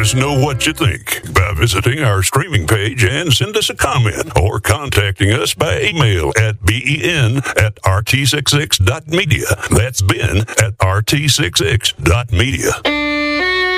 us know what you think by visiting our streaming page and send us a comment or contacting us by email at ben@rt66.media. That's ben@rt66.media.